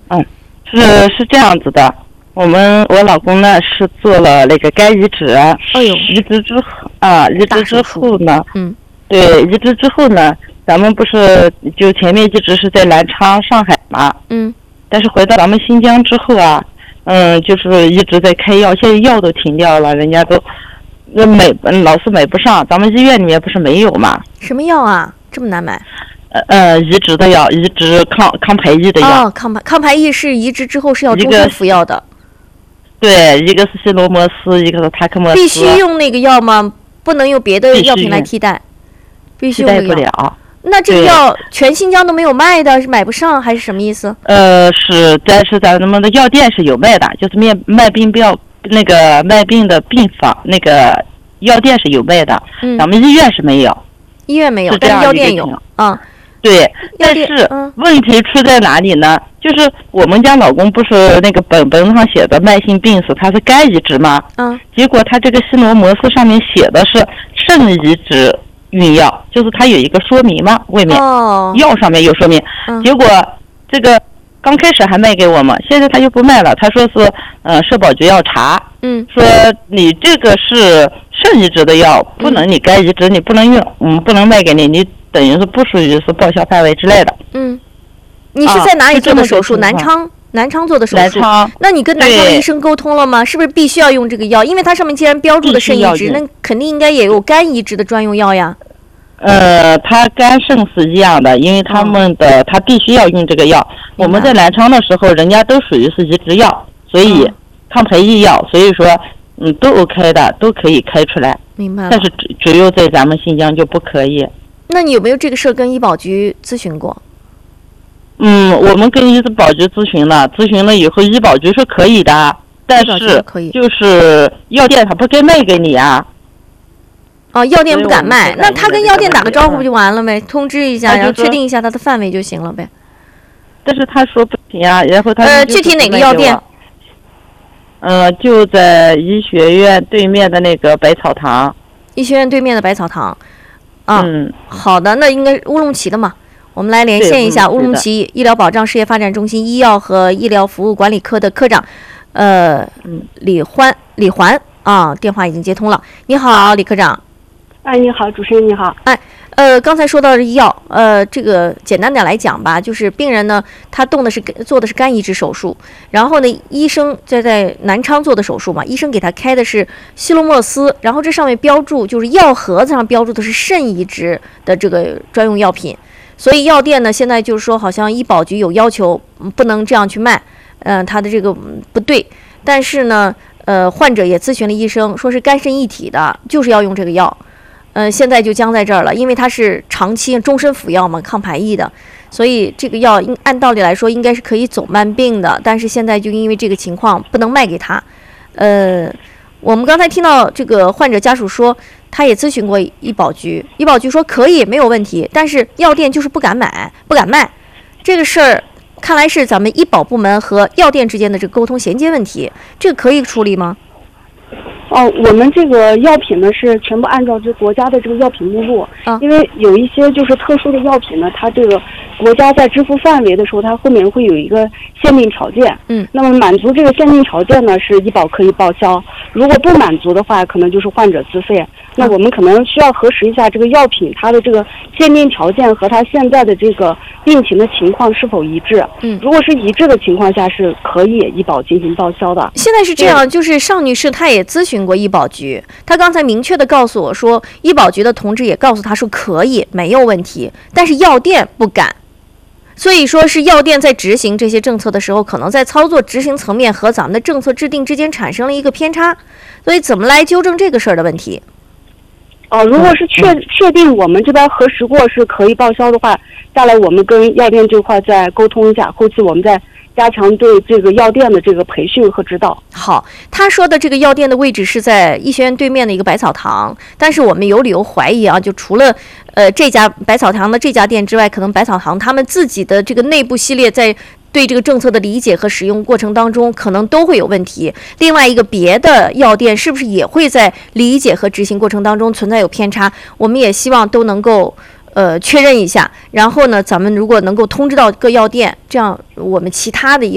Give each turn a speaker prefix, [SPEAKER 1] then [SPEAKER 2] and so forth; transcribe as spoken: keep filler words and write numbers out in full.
[SPEAKER 1] 嗯，是是这样子的，我们我老公呢是做了那个肝移植，
[SPEAKER 2] 哎呦，
[SPEAKER 1] 移植之后啊，移植之后呢，
[SPEAKER 2] 嗯，
[SPEAKER 1] 对，移植之后呢，咱们不是就前面一直是在南昌、上海嘛，
[SPEAKER 2] 嗯，
[SPEAKER 1] 但是回到咱们新疆之后啊，嗯，就是一直在开药，现在药都停掉了，人家都那买老是买不上，咱们医院里面不是没有嘛？
[SPEAKER 2] 什么药啊？这么难买？
[SPEAKER 1] 呃呃，移植的药，移植抗抗排异的药。
[SPEAKER 2] 哦，抗排抗排异是移植之后是要终身服药的。
[SPEAKER 1] 对，一个是西罗摩斯，一个是塔克莫斯。
[SPEAKER 2] 必须用那个药吗？不能用别的药品来替代？必须用
[SPEAKER 1] 替代不了。
[SPEAKER 2] 那这个药全新疆都没有卖的，是买不上还是什么意思？
[SPEAKER 1] 呃，是，但是咱们的药店是有卖的，就是卖卖病药那个卖病的病房那个药店是有卖的，
[SPEAKER 2] 嗯，
[SPEAKER 1] 咱们医院是没有。
[SPEAKER 2] 医院没有，但是药店有啊。
[SPEAKER 1] 对，但是问题出在哪里呢？就是我们家老公不是那个本本上写的慢性病史，他是肝移植吗？
[SPEAKER 2] 嗯。
[SPEAKER 1] 结果他这个西罗摩斯上面写的是肾移植用药，就是他有一个说明嘛，外面、
[SPEAKER 2] 哦、
[SPEAKER 1] 药上面有说明。
[SPEAKER 2] 嗯、
[SPEAKER 1] 结果这个刚开始还卖给我们，现在他又不卖了，他说是呃社保局要查，
[SPEAKER 2] 嗯，
[SPEAKER 1] 说你这个是肾移植的药，不能你肝移植你不能用，我们不能卖给你，你。等于是不属于是报销范围之类的。
[SPEAKER 2] 嗯，你是在哪里做的手术？啊、南昌，南昌做的手术。
[SPEAKER 1] 南昌。
[SPEAKER 2] 那你跟南昌的医生沟通了吗？是不是必须要用这个药？因为它上面既然标注的肾移植，那肯定应该也有肝移植的专用药呀。
[SPEAKER 1] 呃，它肝肾是一样的，因为他们的他、哦、必须要用这个药。我们在南昌的时候，人家都属于是移植药，所以、嗯、抗排异药，所以说嗯都 OK 的，都可以开出来。
[SPEAKER 2] 明白了。
[SPEAKER 1] 但是只只有在咱们新疆就不可以。
[SPEAKER 2] 那你有没有这个事儿跟医保局咨询过？
[SPEAKER 1] 嗯，我们跟医保局咨询了，咨询了以后，医保局是可以的，但是就是药店他不该卖给你啊。
[SPEAKER 2] 哦，药店不敢卖，那他跟药店打个招呼不就完了呗？通知一下，然后确定一下它的范围就行了呗。
[SPEAKER 1] 但是他说不行啊，然后他
[SPEAKER 2] 呃，具体哪个药店？
[SPEAKER 1] 呃，就在医学院对面的那个百草堂。
[SPEAKER 2] 医学院对面的百草堂。啊，
[SPEAKER 1] 嗯，
[SPEAKER 2] 好的，那应该乌鲁木齐的嘛，我们来连线一下乌鲁木齐医疗保障事业发展中心医药和医疗服务管理科的科长，呃，
[SPEAKER 1] 嗯、
[SPEAKER 2] 李欢，李环啊，电话已经接通了。你好，李科长。
[SPEAKER 3] 哎，你好，主持人你好。
[SPEAKER 2] 哎，呃，刚才说到的医药，呃，这个简单点来讲吧，就是病人呢，他动的是做的是肝移植手术，然后呢，医生在在南昌做的手术嘛，医生给他开的是西罗莫斯，然后这上面标注就是药盒子上标注的是肾移植的这个专用药品，所以药店呢现在就是说好像医保局有要求不能这样去卖，嗯、呃，他的这个不对，但是呢，呃，患者也咨询了医生，说是肝肾一体的，就是要用这个药。呃，现在就僵在这儿了，因为它是长期终身服药嘛，抗排异的，所以这个药应按道理来说应该是可以走慢病的，但是现在就因为这个情况不能卖给他。呃，我们刚才听到这个患者家属说，他也咨询过医保局，医保局说可以没有问题，但是药店就是不敢买，不敢卖。这个事儿看来是咱们医保部门和药店之间的这个沟通衔接问题，这个可以处理吗？
[SPEAKER 3] 哦，我们这个药品呢是全部按照这国家的这个药品目录，
[SPEAKER 2] 啊、
[SPEAKER 3] 因为有一些就是特殊的药品呢，它这个国家在支付范围的时候，它后面会有一个限定条件。
[SPEAKER 2] 嗯，
[SPEAKER 3] 那么满足这个限定条件呢，是医保可以报销；如果不满足的话，可能就是患者自费。那我们可能需要核实一下这个药品它的这个限定条件和它现在的这个病情的情况是否一致。
[SPEAKER 2] 嗯，
[SPEAKER 3] 如果是一致的情况下，是可以医保进行报销的。
[SPEAKER 2] 现在是这样，就是尚女士她也咨询过医保局，她刚才明确的告诉我说，医保局的同志也告诉她说可以，没有问题，但是药店不敢。所以说是药店在执行这些政策的时候，可能在操作执行层面和咱们的政策制定之间产生了一个偏差，所以怎么来纠正这个事儿的问题？
[SPEAKER 3] 哦，如果是确确定我们这边核实过是可以报销的话，下来我们跟药店这块再沟通一下，后期我们再加强对这个药店的这个培训和指导。
[SPEAKER 2] 好，他说的这个药店的位置是在医学院对面的一个百草堂，但是我们有理由怀疑啊，就除了呃这家百草堂的这家店之外，可能百草堂他们自己的这个内部系列在对这个政策的理解和使用过程当中，可能都会有问题。另外一个别的药店是不是也会在理解和执行过程当中存在有偏差？我们也希望都能够呃确认一下。然后呢，咱们如果能够通知到各药店，这样我们其他的